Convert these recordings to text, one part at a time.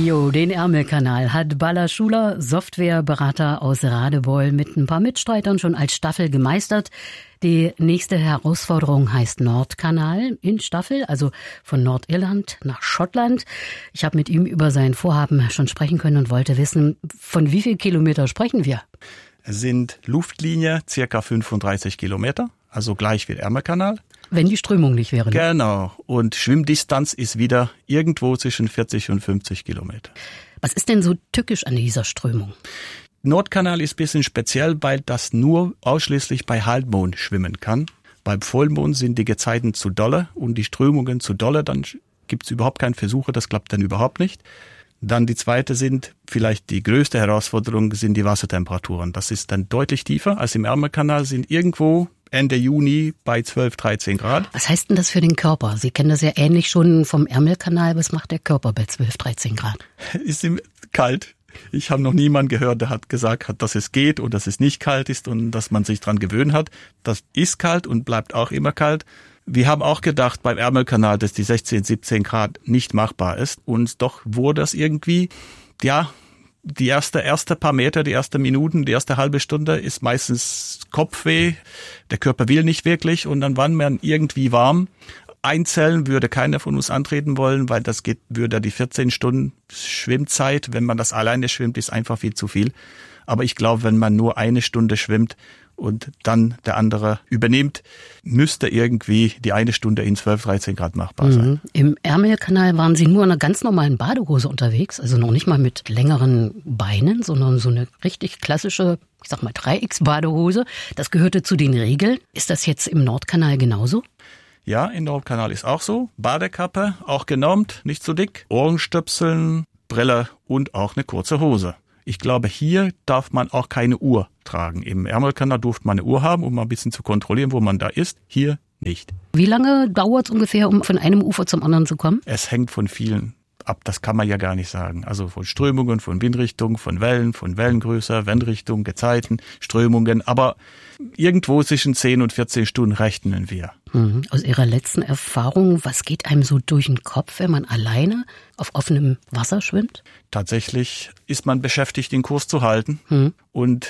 Jo, den Ärmelkanal hat Balla Schuler, Softwareberater aus Radebeul, mit ein paar Mitstreitern schon als Staffel gemeistert. Die nächste Herausforderung heißt Nordkanal in Staffel, also von Nordirland nach Schottland. Ich habe mit ihm über sein Vorhaben schon sprechen können und wollte wissen, von wie viel Kilometer sprechen wir? Es sind Luftlinie circa 35 Kilometer, also gleich wie der Ärmelkanal. Wenn die Strömung nicht wäre. Genau. Und Schwimmdistanz ist wieder irgendwo zwischen 40 und 50 Kilometer. Was ist denn so tückisch an dieser Strömung? Nordkanal ist ein bisschen speziell, weil das nur ausschließlich bei Halbmond schwimmen kann. Beim Vollmond sind die Gezeiten zu dolle und die Strömungen zu dolle. Dann gibt es überhaupt keine Versuche, das klappt dann überhaupt nicht. Dann die zweite sind, vielleicht die größte Herausforderung, sind die Wassertemperaturen. Das ist dann deutlich tiefer als im Ärmelkanal, sind irgendwo Ende Juni bei 12, 13 Grad. Was heißt denn das für den Körper? Sie kennen das ja ähnlich schon vom Ärmelkanal. Was macht der Körper bei 12, 13 Grad? Ist ihm kalt. Ich habe noch niemanden gehört, der hat gesagt, dass es geht und dass es nicht kalt ist und dass man sich dran gewöhnt hat. Das ist kalt und bleibt auch immer kalt. Wir haben auch gedacht beim Ärmelkanal, dass die 16, 17 Grad nicht machbar ist. Und doch wurde es irgendwie, die erste paar Meter, die ersten Minuten, die erste halbe Stunde ist meistens Kopfweh. Der Körper will nicht wirklich und dann war man irgendwie warm. Einzellen würde keiner von uns antreten wollen, weil das würde die 14 Stunden Schwimmzeit, wenn man das alleine schwimmt, ist einfach viel zu viel. Aber ich glaube, wenn man nur eine Stunde schwimmt und dann der andere übernimmt, müsste irgendwie die eine Stunde in 12, 13 Grad machbar sein. Im Ärmelkanal waren Sie nur in einer ganz normalen Badehose unterwegs, also noch nicht mal mit längeren Beinen, sondern so eine richtig klassische, ich sag mal Dreiecksbadehose. Das gehörte zu den Regeln. Ist das jetzt im Nordkanal genauso? Ja, im Nordkanal ist auch so. Badekappe, auch genormt, nicht zu dick. Ohrenstöpseln, Brille und auch eine kurze Hose. Ich glaube, hier darf man auch keine Uhr tragen. Im Ärmelkanal durfte man eine Uhr haben, um mal ein bisschen zu kontrollieren, wo man da ist. Hier nicht. Wie lange dauert es ungefähr, um von einem Ufer zum anderen zu kommen? Es hängt von vielen ab, das kann man ja gar nicht sagen. Also von Strömungen, von Windrichtung, von Wellengröße, Windrichtung, Gezeiten, Strömungen. Aber irgendwo zwischen 10 und 14 Stunden rechnen wir. Aus Ihrer letzten Erfahrung, was geht einem so durch den Kopf, wenn man alleine auf offenem Wasser schwimmt? Tatsächlich ist man beschäftigt, den Kurs zu halten. Und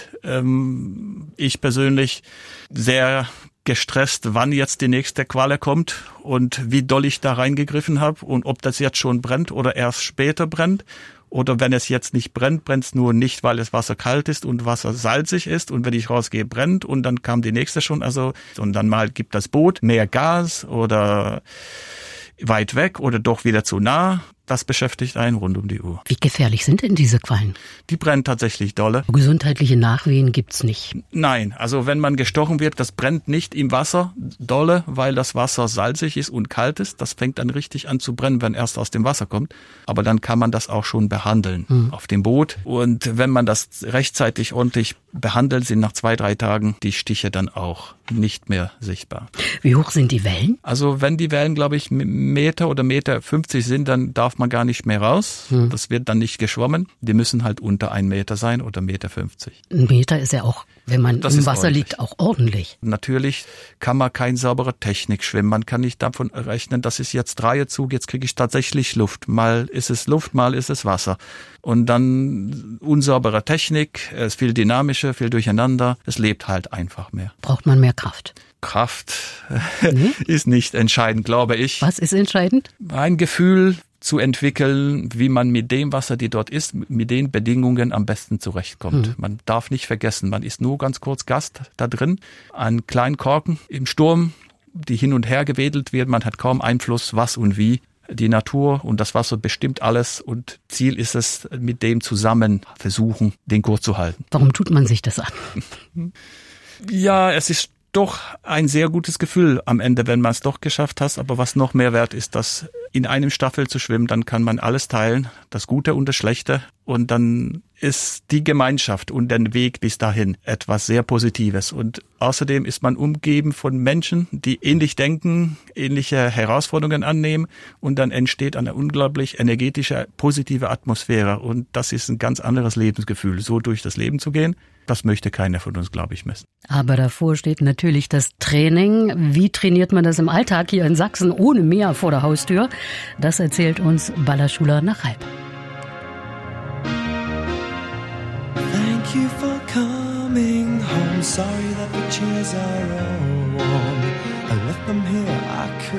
ich persönlich sehr gestresst, wann jetzt die nächste Qualle kommt und wie doll ich da reingegriffen habe und ob das jetzt schon brennt oder erst später brennt. Oder wenn es jetzt nicht brennt, brennt es nur nicht, weil das Wasser kalt ist und Wasser salzig ist. Und wenn ich rausgehe, brennt und dann kam die nächste schon. Und dann mal gibt das Boot mehr Gas oder weit weg oder doch wieder zu nah. Das beschäftigt einen rund um die Uhr. Wie gefährlich sind denn diese Quallen? Die brennen tatsächlich dolle. Gesundheitliche Nachwehen gibt's nicht? Nein, also wenn man gestochen wird, das brennt nicht im Wasser dolle, weil das Wasser salzig ist und kalt ist. Das fängt dann richtig an zu brennen, wenn erst aus dem Wasser kommt. Aber dann kann man das auch schon behandeln auf dem Boot. Und wenn man das rechtzeitig ordentlich behandelt, sind nach 2, 3 Tagen die Stiche dann auch nicht mehr sichtbar. Wie hoch sind die Wellen? Also wenn die Wellen, glaube ich, Meter oder Meter 50 sind, dann darf man gar nicht mehr raus. Das wird dann nicht geschwommen. Die müssen halt unter 1 Meter sein oder 1,50 Meter. 1 Meter ist ja auch, wenn man im Wasser liegt, auch ordentlich. Natürlich kann man keine saubere Technik schwimmen. Man kann nicht davon rechnen, das ist jetzt Dreiezug, jetzt kriege ich tatsächlich Luft. Mal ist es Luft, mal ist es Wasser. Und dann unsaubere Technik, es ist viel dynamischer, viel durcheinander. Es lebt halt einfach mehr. Braucht man mehr Kraft? Kraft ist nicht entscheidend, glaube ich. Was ist entscheidend? Ein Gefühl zu entwickeln, wie man mit dem Wasser, die dort ist, mit den Bedingungen am besten zurechtkommt. Man darf nicht vergessen, man ist nur ganz kurz Gast da drin. Einen kleinen Korken im Sturm, die hin und her gewedelt wird. Man hat kaum Einfluss, was und wie. Die Natur und das Wasser bestimmt alles und Ziel ist es, mit dem zusammen versuchen, den Kurs zu halten. Warum tut man sich das an? Ja, es ist doch ein sehr gutes Gefühl am Ende, wenn man es doch geschafft hat. Aber was noch mehr wert ist, dass in einem Staffel zu schwimmen, dann kann man alles teilen, das Gute und das Schlechte. Und dann ist die Gemeinschaft und der Weg bis dahin etwas sehr Positives. Und außerdem ist man umgeben von Menschen, die ähnlich denken, ähnliche Herausforderungen annehmen. Und dann entsteht eine unglaublich energetische, positive Atmosphäre. Und das ist ein ganz anderes Lebensgefühl, so durch das Leben zu gehen. Das möchte keiner von uns, glaube ich, missen. Aber davor steht natürlich das Training. Wie trainiert man das im Alltag hier in Sachsen ohne Meer vor der Haustür? Das erzählt uns Balla Schuler nach halb. Thank you for coming home. Sorry that the chairs are all warm. I left them here, I could